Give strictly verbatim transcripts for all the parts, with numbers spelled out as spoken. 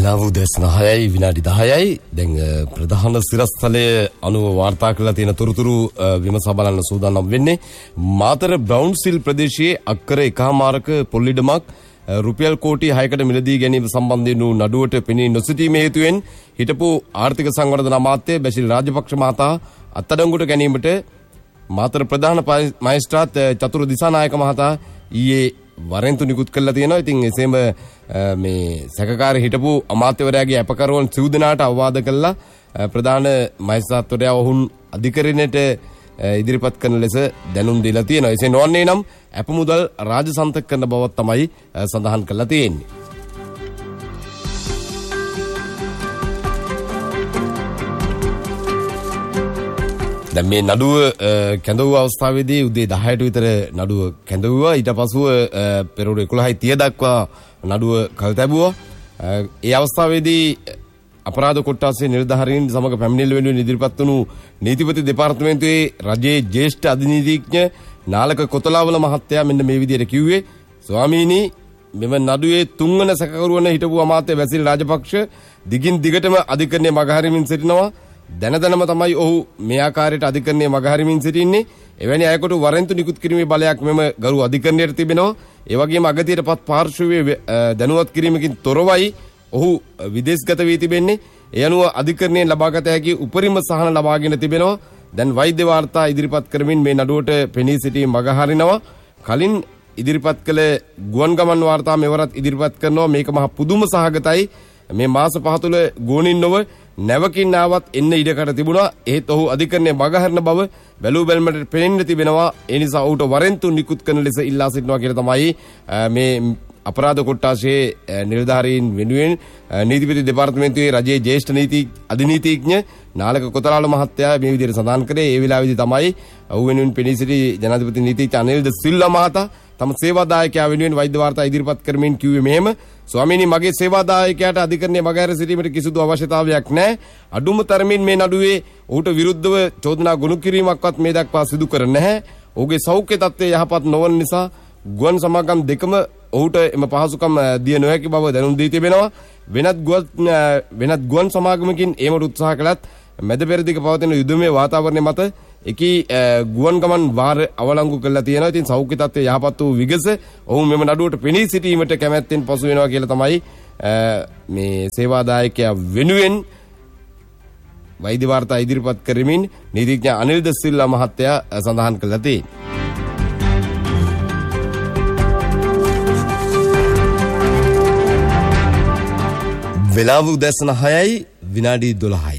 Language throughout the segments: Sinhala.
වෙලාව උදෑසන හයයි විනාඩි දහයයි. දැන් ප්‍රධාන සිරස්තලයේ අනුව වාර්තා කරලා තියෙන තොරතුරු විමසා බලන්න සූදානම් වෙන්නේ. මාතර බ්‍රවුන්සිල් ප්‍රදේශයේ අක්කර එකමාරක පොල්ලිඩමක් රුපියල් කෝටි හයකට මිලදී ගැනීම සම්බන්ධයෙන් වූ නඩුවට පෙනී නොසිටීම හේතුවෙන් හිටපු ආර්ථික සංවර්ධන අමාත්‍ය බැසිල් රාජපක්ෂ මහතා අත්අඩංගුවට ගැනීමට මාතර ප්‍රධාන මහේස්ත්‍රාත් චතුර දිසානායක මහතා ඊයේ වරෙන්තු නිකුත් කළා තියෙනවා. ඉතින් එසේම මේ සැකකාරී හිටපු අමාත්‍යවරයාගේ අපකරවන් සිව් දෙනාට අවවාද කළා ප්‍රධාන මහේස්ත්‍රාත්වරයා ඔවුන් අධිකරණයට ඉදිරිපත් කරන ලෙස දැනුම් දීලා තියෙනවා. එසේ නොවන්නේ නම් අප මුදල් රාජසන්තක කරන බවක් තමයි සඳහන් කරලා තියෙන්නේ. දැන් මේ නඩුව කැඳවුව අවස්ථාවේදී උදේ දහයට විතර නඩුව කැඳවුවා. ඊට පසුව පෙරවරු එකොළහයි තිහ දක්වා නඩුව කල් තැබුවා. ඒ අවස්ථාවේදී අපරාධ කොට්ටාසේ නිලධාරීන් සමග පැමිණිල්ල වෙනුවෙන් ඉදිරිපත් වුණු නීතිපති දෙපාර්තමේන්තුවේ රජයේ ජ්‍යෙෂ්ඨ අධිනීතිඥ නාලක කොතලාවල මහත්තයා මෙන්න මේ විදිහට කිව්වේ. ස්වාමීනි, මෙම නඩුවේ තුන්වන සැකකරුවන හිටපු අමාත්‍ය බැසිල් රාජපක්ෂ දිගින් දිගටම අධිකරණයේ මගහරිමින් සිටිනවා. දැන දැනම තමයි ඔහු මේ ආකාරයට අධිකරණයේ මගහරිමින් සිටින්නේ. එවැනි අයකට වරෙන්තු නිකුත් කිරීමේ බලයක් මෙම ගරු අධිකරණයට තිබෙනවා. ඒ වගේම අගතියටපත් පාර්ශවයේ දැනුවත් කිරීමකින් තොරවයි ඔහු විදේශගත වී තිබෙන්නේ. ඒ අනුව අධිකරණයෙන් ලබාගත හැකි උපරිම සහන ලබාගෙන තිබෙනවා. දැන් වෛද්‍ය වාර්තා ඉදිරිපත් කරමින් මේ නඩුවට පෙනී සිටීම මගහරිනවා. කලින් ඉදිරිපත් කළ ගුවන් ගමන් වාර්තා මෙවරත් ඉදිරිපත් කරනවා. මේක මහ පුදුම සහගතයි. මේ මාස පහ තුළ ගෝණින් නොව නැවකින් ආවත් එන්න ඉඩකඩ තිබුණා. ඒත් ඔහු අධිකරණයේ මගහරන බව බැලූ බැලමට පෙනෙන්න තිබෙනවා. ඒ නිසා ඔහුට වරෙන්තු නිකුත් කරන ලෙස ඉල්ලා සිටිනවා කියලා තමයි මේ අපරාධ කොට්ටාසේ නිලධාරීන් වෙනුවෙන් නීතිපති දෙපාර්තමේන්තුවේ රජයේ ජ්‍යෙෂ්ඨ නීති අධිනීතිඥ නාලක කොතලාවල මහත්තයා මේ විදිහට සඳහන් කරේ. ඒ වෙලාවේදී තමයි ඔහු වෙනුවෙන් පෙනී සිටි ජනාධිපති නීතිඥ අනිල් ද සිල්වා මහතා තම සේවාදායකයා වෙනුවෙන් වෛද්‍ය වාර්තා ඉදිරිපත් කරමින් කිව්වේ මෙහෙම: ස්වාමීනි, මගේ සේවාදායකයාට අධිකරණයේ මගහැර සිටීමට කිසිදු අවශ්‍යතාවයක් නැහැ. අඩුම තරමින් මේ නඩුවේ ඔහුට විරුද්ධව චෝදනා ගොනු කිරීමක්වත් මේ දක්වා සිදු කර නැහැ. ඔහුගේ සෞඛ්‍ය තත්ත්වය යහපත් නොවන නිසා ගුවන් සමාගම් දෙකම ඔහුට එම පහසුකම් දිය නොහැකි බව දැනුම් දී තිබෙනවා. වෙනත් ගුවන් වෙනත් ගුවන් සමාගමකින් ඒමට උත්සාහ කළත් මැද පෙරදිග පවතින යුදමේ වාතාවරණය මත එකී ගුවන් ගමන් වාර අවලංගු කරලා තියෙනවා. ඉතින් සෞඛ්‍ය තත්ත්වය යහපත් වූ විගස ඔහු මෙම නඩුවට පෙනී සිටීමට කැමැත්තෙන් පසු වෙනවා කියලා තමයි මේ සේවාදායකයා වෙනුවෙන් වෛද්‍ය වාර්තා ඉදිරිපත් කරමින් නීතිඥ අනිල් ද සිල්වා මහත්තයා සඳහන් කළා තියෙනවා. වෙලාව උදෑසන හයයි විනාඩි දොළහයි.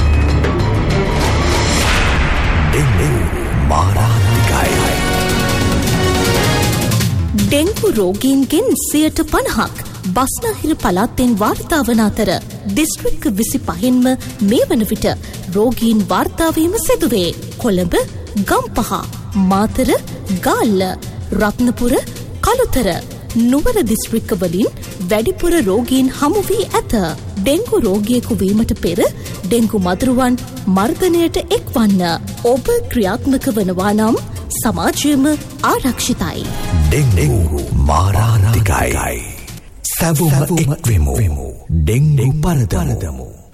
ඩෙංගු රෝගීන්ගෙන් සියයට පනහක් බස්නාහිර පළාතෙන් වාර්තා වන අතර දිස්ත්‍රික්ක විසිපහෙන්ම මේ වන විට රෝගීන් වාර්තා වීම සිදුවේ. කොළඹ, ගම්පහ, මාතර, ගාල්ල, රත්නපුර, කළුතර, නුවර දිස්ත්‍රික්ක වලින් වැඩිපුර රෝගීන් හමු වී ඇත. ඩෙංගු රෝගියෙකු වීමට පෙර ඩෙංගු මදුරුවන් මර්ධනයට එක්වන්න. ඔබ ක්‍රියාත්මක වනවා නම් සමාජයම ආරක්ෂිතයි. ඩෙංගු මාරාන්තිකයි. සැවොම එක්වෙමු. ඩෙංගු පරදමු.